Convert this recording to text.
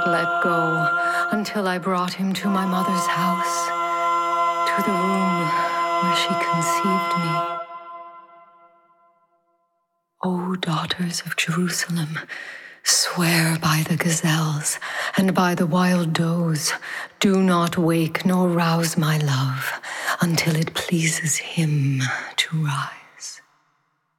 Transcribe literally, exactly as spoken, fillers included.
not let go until I brought him to my mother's house, to the room where she conceived me. O daughters of Jerusalem, swear by the gazelles and by the wild does, do not wake nor rouse my love until it pleases him to rise.